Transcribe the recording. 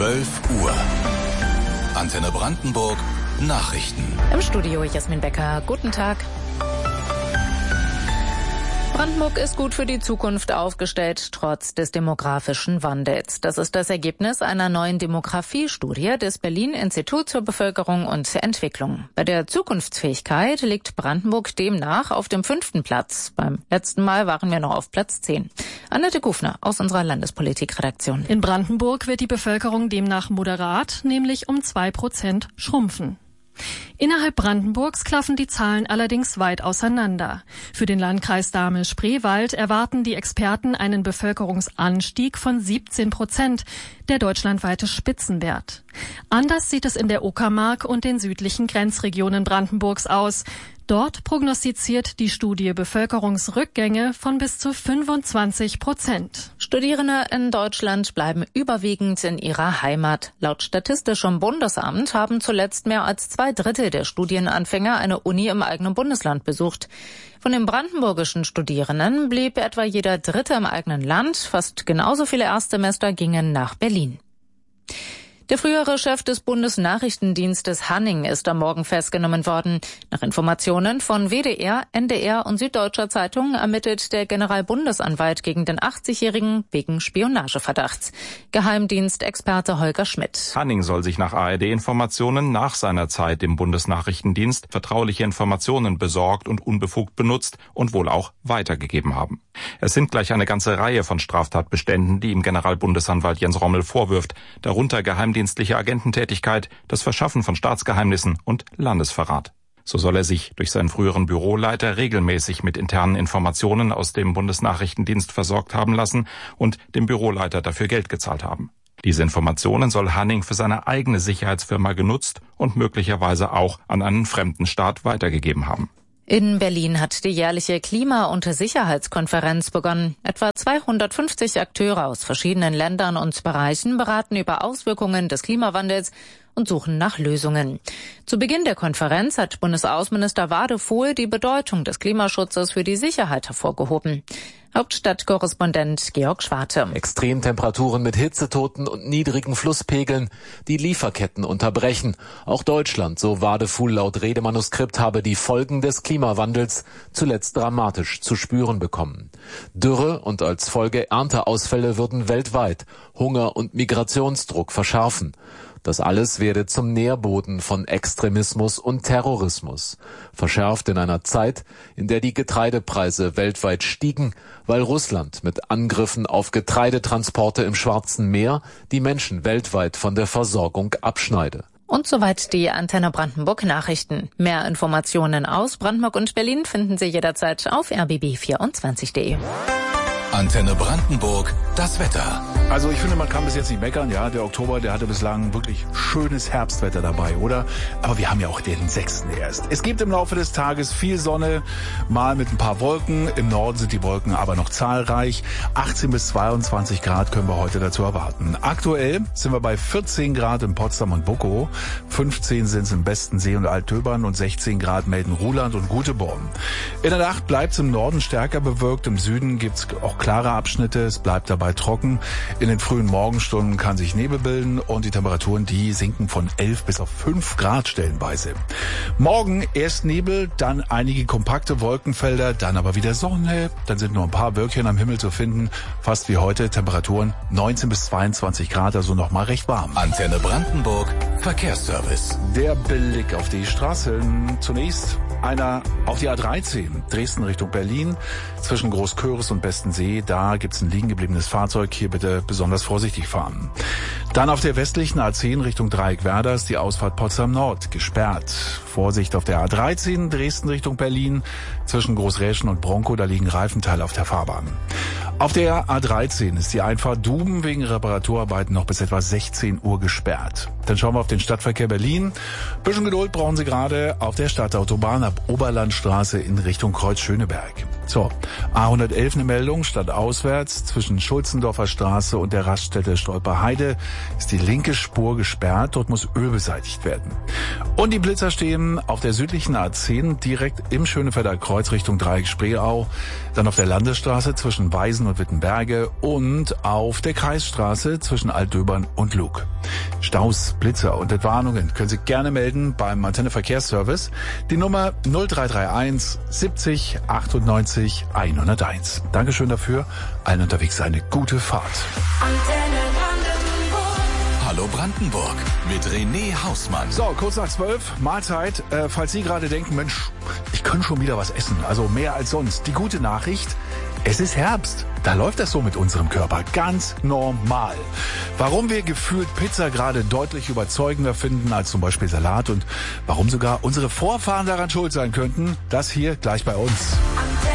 12 Uhr. Antenne Brandenburg Nachrichten. Im Studio Jasmin Becker. Guten Tag. Brandenburg ist gut für die Zukunft aufgestellt, trotz des demografischen Wandels. Das ist das Ergebnis einer neuen Demografiestudie des Berlin-Instituts für Bevölkerung und Entwicklung. Bei der Zukunftsfähigkeit liegt Brandenburg demnach auf dem 5. Platz. Beim letzten Mal waren wir noch auf Platz 10. Annette Kufner aus unserer Landespolitikredaktion. In Brandenburg wird die Bevölkerung demnach moderat, nämlich um 2% schrumpfen. Innerhalb Brandenburgs klaffen die Zahlen allerdings weit auseinander. Für den Landkreis Dahme-Spreewald erwarten die Experten einen Bevölkerungsanstieg von 17%, der deutschlandweite Spitzenwert. Anders sieht es in der Uckermark und den südlichen Grenzregionen Brandenburgs aus. Dort prognostiziert die Studie Bevölkerungsrückgänge von bis zu 25%. Studierende in Deutschland bleiben überwiegend in ihrer Heimat. Laut Statistischem Bundesamt haben zuletzt mehr als 2/3 der Studienanfänger eine Uni im eigenen Bundesland besucht. Von den brandenburgischen Studierenden blieb etwa jeder Dritte im eigenen Land. Fast genauso viele Erstsemester gingen nach Berlin. Der frühere Chef des Bundesnachrichtendienstes Hanning ist am Morgen festgenommen worden. Nach Informationen von WDR, NDR und Süddeutscher Zeitung ermittelt der Generalbundesanwalt gegen den 80-Jährigen wegen Spionageverdachts. Geheimdienstexperte Holger Schmidt. Hanning soll sich nach ARD-Informationen nach seiner Zeit im Bundesnachrichtendienst vertrauliche Informationen besorgt und unbefugt benutzt und wohl auch weitergegeben haben. Es sind gleich eine ganze Reihe von Straftatbeständen, die ihm Generalbundesanwalt Jens Rommel vorwirft, darunter geheimdienstliche Agententätigkeit, das Verschaffen von Staatsgeheimnissen und Landesverrat. So soll er sich durch seinen früheren Büroleiter regelmäßig mit internen Informationen aus dem Bundesnachrichtendienst versorgt haben lassen und dem Büroleiter dafür Geld gezahlt haben. Diese Informationen soll Hanning für seine eigene Sicherheitsfirma genutzt und möglicherweise auch an einen fremden Staat weitergegeben haben. In Berlin hat die jährliche Klima- und Sicherheitskonferenz begonnen. Etwa 250 Akteure aus verschiedenen Ländern und Bereichen beraten über Auswirkungen des Klimawandels und suchen nach Lösungen. Zu Beginn der Konferenz hat Bundesaußenminister Wadefuhl die Bedeutung des Klimaschutzes für die Sicherheit hervorgehoben. Hauptstadtkorrespondent Georg Schwarte. Extremtemperaturen mit Hitzetoten und niedrigen Flusspegeln, die Lieferketten unterbrechen. Auch Deutschland, so Wadefuhl laut Redemanuskript, habe die Folgen des Klimawandels zuletzt dramatisch zu spüren bekommen. Dürre und als Folge Ernteausfälle würden weltweit Hunger und Migrationsdruck verschärfen. Das alles werde zum Nährboden von Extremismus und Terrorismus. Verschärft in einer Zeit, in der die Getreidepreise weltweit stiegen, weil Russland mit Angriffen auf Getreidetransporte im Schwarzen Meer die Menschen weltweit von der Versorgung abschneide. Und soweit die Antenne Brandenburg Nachrichten. Mehr Informationen aus Brandenburg und Berlin finden Sie jederzeit auf rbb24.de. Antenne Brandenburg, das Wetter. Also ich finde, man kann bis jetzt nicht meckern. Ja, der Oktober, der hatte bislang wirklich schönes Herbstwetter dabei, oder? Aber wir haben ja auch den 6. erst. Es gibt im Laufe des Tages viel Sonne, mal mit ein paar Wolken. Im Norden sind die Wolken aber noch zahlreich. 18 bis 22 Grad können wir heute dazu erwarten. Aktuell sind wir bei 14 Grad in Potsdam und Bukow. 15 sind es im Bestensee und Altöbern und 16 Grad melden Ruhland und Guteborn. In der Nacht bleibt es im Norden stärker bewölkt. Im Süden gibt es auch klare Abschnitte. Es bleibt dabei trocken. In den frühen Morgenstunden kann sich Nebel bilden und die Temperaturen, die sinken von 11 bis auf 5 Grad stellenweise. Morgen erst Nebel, dann einige kompakte Wolkenfelder, dann aber wieder Sonne. Dann sind nur ein paar Wölkchen am Himmel zu finden. Fast wie heute, Temperaturen 19 bis 22 Grad, also noch mal recht warm. Antenne Brandenburg, Verkehrsservice. Der Blick auf die Straßen. Zunächst einer auf die A13, Dresden Richtung Berlin, zwischen Großköris und Bestensee. Da gibt's ein liegen gebliebenes Fahrzeug. Hier bitte besonders vorsichtig fahren. Dann auf der westlichen A10 Richtung Dreieck Werder ist die Ausfahrt Potsdam Nord gesperrt. Vorsicht auf der A13, Dresden Richtung Berlin, zwischen Großräschen und Bronkow, da liegen Reifenteile auf der Fahrbahn. Auf der A13 ist die Einfahrt Duben wegen Reparaturarbeiten noch bis etwa 16 Uhr gesperrt. Dann schauen wir auf den Stadtverkehr Berlin. Bisschen Geduld brauchen Sie gerade auf der Stadtautobahn ab Oberlandstraße in Richtung Kreuz-Schöneberg. So, A111 eine Meldung, stadtauswärts zwischen Schulzendorfer Straße und der Raststätte Stolperheide ist die linke Spur gesperrt, dort muss Öl beseitigt werden. Und die Blitzer stehen auf der südlichen A10 direkt im Schönefelder Kreuz Richtung Dreieck Spreeau, dann auf der Landesstraße zwischen Weisen und und Wittenberge und auf der Kreisstraße zwischen Altdöbern und Lug. Staus, Blitzer und Entwarnungen können Sie gerne melden beim Antenne Verkehrsservice. Die Nummer 0331 70 98 101. Dankeschön dafür. Allen unterwegs eine gute Fahrt. Hallo Brandenburg mit René Hausmann. So, kurz nach 12, Mahlzeit. Falls Sie gerade denken, Mensch, ich könnte schon wieder was essen, also mehr als sonst. Die gute Nachricht, es ist Herbst. Da läuft das so mit unserem Körper ganz normal. Warum wir gefühlt Pizza gerade deutlich überzeugender finden als zum Beispiel Salat und warum sogar unsere Vorfahren daran schuld sein könnten, das hier gleich bei uns.